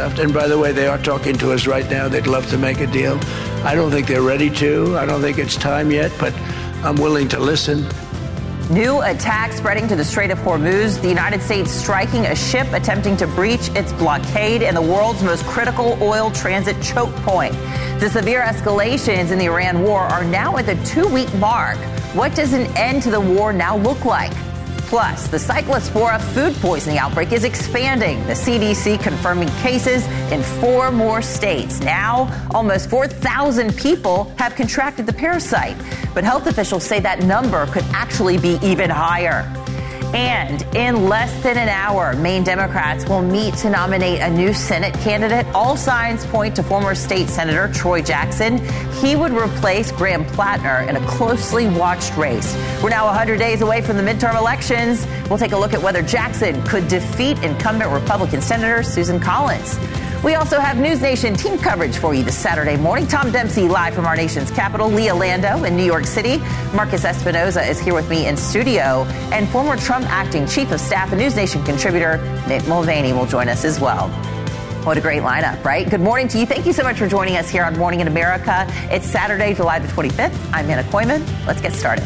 left. And by the way, they are talking to us right now. They'd love to make a deal. I don't think they're ready to. I don't think it's time yet, but I'm willing to listen. New attack spreading to the Strait of Hormuz. The United States striking a ship attempting to breach its blockade in the world's most critical oil transit choke point. The severe escalations in the Iran war are now at the 2-week mark. What does an end to the war now look like? Plus, the Cyclospora food poisoning outbreak is expanding. The CDC confirming cases in 4 more states. Now, almost 4,000 people have contracted the parasite. But health officials say that number could actually be even higher. And in less than an hour, Maine Democrats will meet to nominate a new Senate candidate. All signs point to former state Senator Troy Jackson. He would replace Graham Plattner in a closely watched race. We're now 100 days away from the midterm elections. We'll take a look at whether Jackson could defeat incumbent Republican Senator Susan Collins. We also have News Nation team coverage for you this Saturday morning. Tom Dempsey live from our nation's capital, Leah Lando in New York City. Marcus Espinoza is here with me in studio. And former Trump acting chief of staff and News Nation contributor Mick Mulvaney will join us as well. What a great lineup, right? Good morning to you. Thank you so much for joining us here on Morning in America. It's Saturday, July the 25th. I'm Anna Koyman. Let's get started.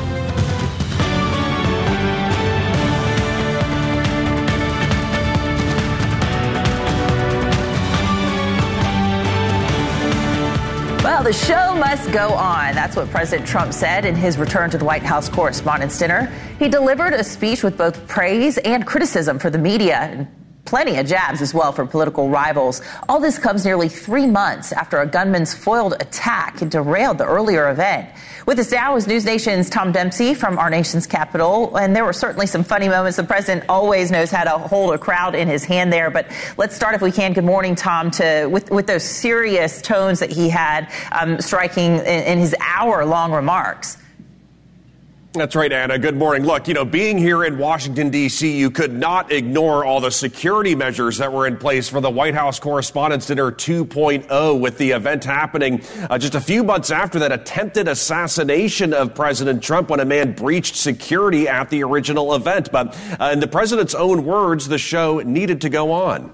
Well, the show must go on. That's what President Trump said in his return to the White House Correspondents' Dinner. He delivered a speech with both praise and criticism for the media, and plenty of jabs as well for political rivals. All this comes nearly 3 months after a gunman's foiled attack had derailed the earlier event. With us now is News Nation's Tom Dempsey from our nation's capital. And there were certainly some funny moments. The president always knows how to hold a crowd in his hand there. But let's start, if we can. Good morning, Tom, with those serious tones that he had striking in his hour-long remarks. That's right, Anna. Good morning. Look, being here in Washington, D.C., you could not ignore all the security measures that were in place for the White House Correspondents' Dinner 2.0, with the event happening just a few months after that attempted assassination of President Trump when a man breached security at the original event. But in the president's own words, the show needed to go on.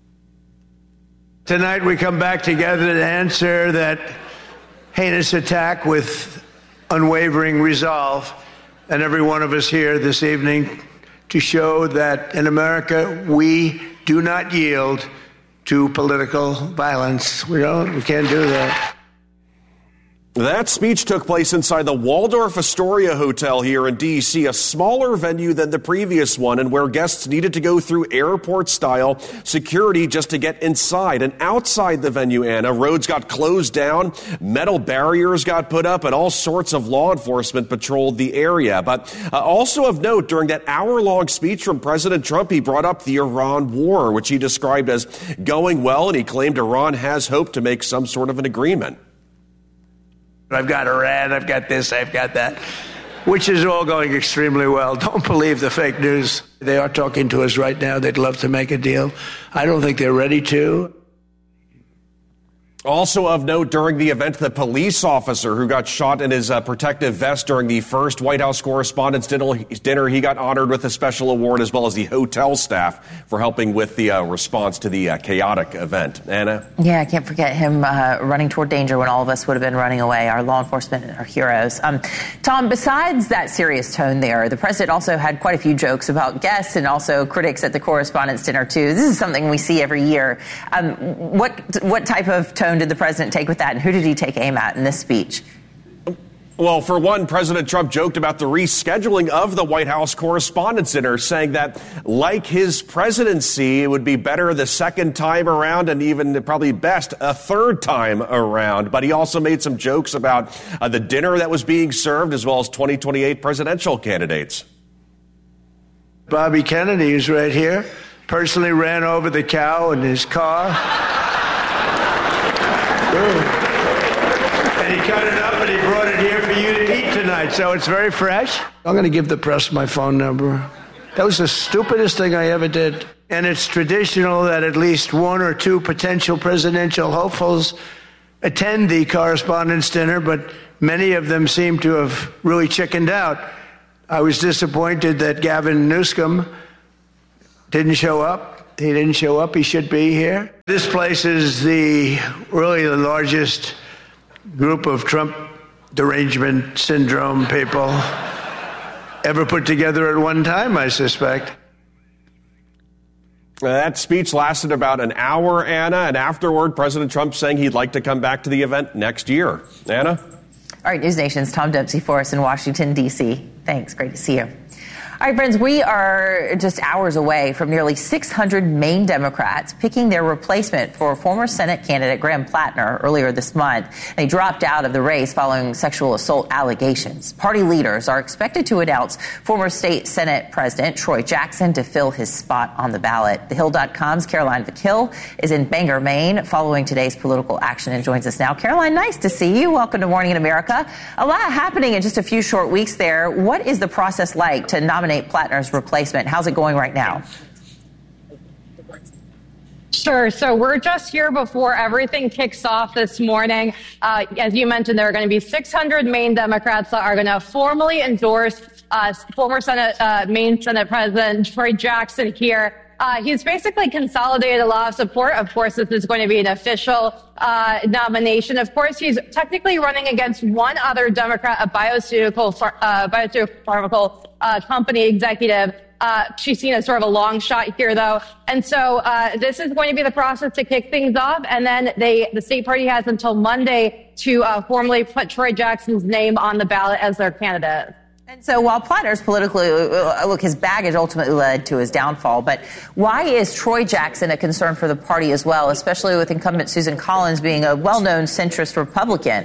Tonight we come back together to answer that heinous attack with unwavering resolve. And every one of us here this evening to show that in America we do not yield to political violence. We can't do that. That speech took place inside the Waldorf Astoria Hotel here in D.C., a smaller venue than the previous one, and where guests needed to go through airport-style security just to get inside. And outside the venue, Anna, roads got closed down, metal barriers got put up, and all sorts of law enforcement patrolled the area. But also of note, during that hour-long speech from President Trump, he brought up the Iran war, which he described as going well, and he claimed Iran has hope to make some sort of an agreement. I've got Iran, I've got this, I've got that, which is all going extremely well. Don't believe the fake news. They are talking to us right now. They'd love to make a deal. I don't think they're ready to. Also of note, during the event, the police officer who got shot in his protective vest during the first White House Correspondents' Dinner, he got honored with a special award, as well as the hotel staff for helping with the response to the chaotic event. Anna? Yeah, I can't forget him running toward danger when all of us would have been running away, our law enforcement and our heroes. Tom, besides that serious tone there, the president also had quite a few jokes about guests and also critics at the Correspondents' Dinner, too. This is something we see every year. What type of tone did the president take with that, and who did he take aim at in this speech? Well, for one, President Trump joked about the rescheduling of the White House Correspondents' Dinner, saying that, like his presidency, it would be better the second time around, and even probably best a third time around. But he also made some jokes about the dinner that was being served, as well as 2028 presidential candidates. Bobby Kennedy is right here. Personally ran over the cow in his car. And he cut it up and he brought it here for you to eat tonight. So it's very fresh. I'm going to give the press my phone number. That was the stupidest thing I ever did. And it's traditional that at least one or two potential presidential hopefuls attend the Correspondents' Dinner, but many of them seem to have really chickened out. I was disappointed that Gavin Newsom didn't show up. He didn't show up. He should be here. This place is really the largest group of Trump derangement syndrome people ever put together at one time, I suspect. That speech lasted about an hour, Anna, and afterward, President Trump saying he'd like to come back to the event next year. Anna? All right, News Nation's Tom Dempsey for us in Washington, D.C. Thanks. Great to see you. All right, friends, we are just hours away from nearly 600 Maine Democrats picking their replacement for former Senate candidate Graham Plattner earlier this month. They dropped out of the race following sexual assault allegations. Party leaders are expected to announce former state Senate President Troy Jackson to fill his spot on the ballot. TheHill.com's Caroline Vakil is in Bangor, Maine, following today's political action and joins us now. Caroline, nice to see you. Welcome to Morning in America. A lot happening in just a few short weeks there. What is the process like to nominate Plattner's replacement? How's it going right now? Sure. So we're just here before everything kicks off this morning. As you mentioned, there are going to be 600 Maine Democrats that are going to formally endorse former Maine Senate President Troy Jackson here. He's basically consolidated a lot of support. Of course, this is going to be an official nomination. Of course, he's technically running against one other Democrat, a biopharmaceutical company executive. She's seen as sort of a long shot here, though. And so this is going to be the process to kick things off. And then the state party has until Monday to formally put Troy Jackson's name on the ballot as their candidate. And so while Plattner's politically, his baggage ultimately led to his downfall, but why is Troy Jackson a concern for the party as well, especially with incumbent Susan Collins being a well-known centrist Republican?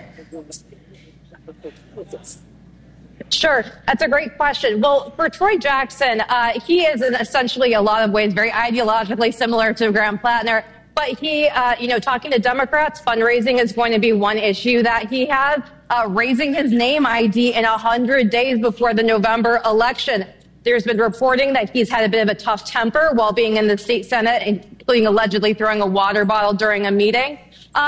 Sure. That's a great question. Well, for Troy Jackson, he is in essentially a lot of ways very ideologically similar to Graham Plattner. But he, talking to Democrats, fundraising is going to be one issue that he has. Raising his name ID in 100 days before the November election. There's been reporting that he's had a bit of a tough temper while being in the state Senate, including allegedly throwing a water bottle during a meeting.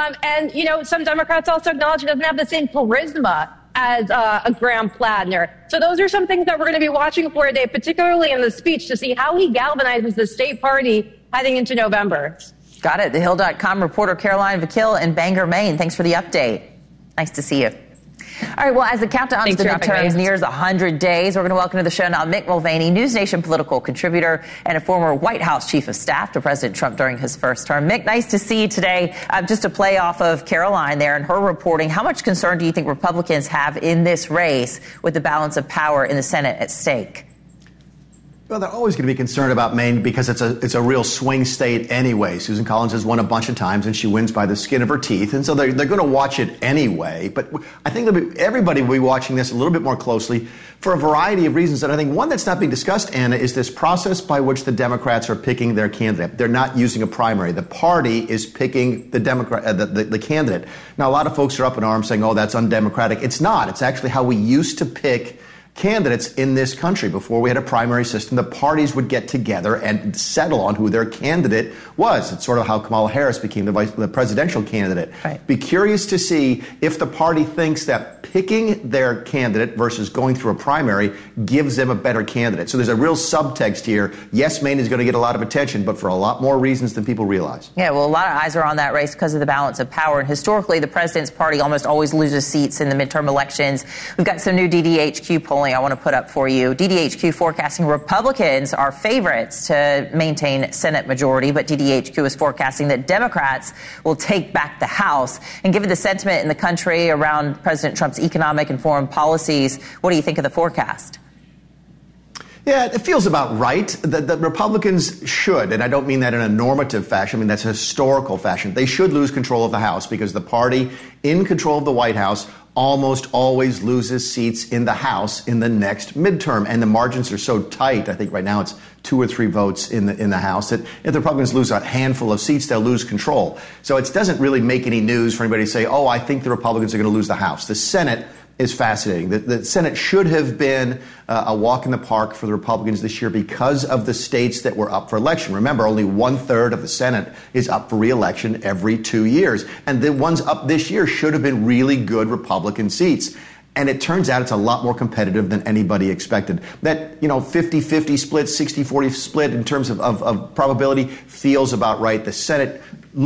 Some Democrats also acknowledge he doesn't have the same charisma as a Graham Plattner. So those are some things that we're going to be watching for today, particularly in the speech, to see how he galvanizes the state party heading into November. Got it. TheHill.com reporter Caroline Vakil in Bangor, Maine. Thanks for the update. Nice to see you. All right, well, as the countdown to the midterms nears 100 days, we're going to welcome to the show now Mick Mulvaney, News Nation political contributor and a former White House chief of staff to President Trump during his first term. Mick, nice to see you today. Just to play off of Caroline there and her reporting, how much concern do you think Republicans have in this race with the balance of power in the Senate at stake? Well, they're always going to be concerned about Maine because it's a real swing state anyway. Susan Collins has won a bunch of times, and she wins by the skin of her teeth. And so they're going to watch it anyway. But I think everybody will be watching this a little bit more closely for a variety of reasons. And I think one that's not being discussed, Anna, is this process by which the Democrats are picking their candidate. They're not using a primary. The party is picking the the candidate. Now, a lot of folks are up in arms saying, oh, that's undemocratic. It's not. It's actually how we used to pick candidates in this country. Before we had a primary system, the parties would get together and settle on who their candidate was. It's sort of how Kamala Harris became the presidential candidate. Right. Be curious to see if the party thinks that picking their candidate versus going through a primary gives them a better candidate. So there's a real subtext here. Yes, Maine is going to get a lot of attention, but for a lot more reasons than people realize. Yeah, well, a lot of eyes are on that race because of the balance of power. And historically, the president's party almost always loses seats in the midterm elections. We've got some new DDHQ polling I want to put up for you. DDHQ forecasting Republicans are favorites to maintain Senate majority, but DDHQ is forecasting that Democrats will take back the House. And given the sentiment in the country around President Trump's economic and foreign policies, what do you think of the forecast? Yeah, it feels about right. The Republicans should, and I don't mean that in a normative fashion, I mean that's a historical fashion. They should lose control of the House because the party in control of the White House almost always loses seats in the House in the next midterm. And the margins are so tight. I think right now it's 2 or 3 votes in the House that if the Republicans lose a handful of seats, they'll lose control. So it doesn't really make any news for anybody to say, oh, I think the Republicans are going to lose the House. The Senate is fascinating. The Senate should have been a walk in the park for the Republicans this year because of the states that were up for election. Remember, only 1/3 of the Senate is up for re-election every 2 years. And the ones up this year should have been really good Republican seats. And it turns out it's a lot more competitive than anybody expected. That, 50-50 split, 60-40 split in terms of probability feels about right. The Senate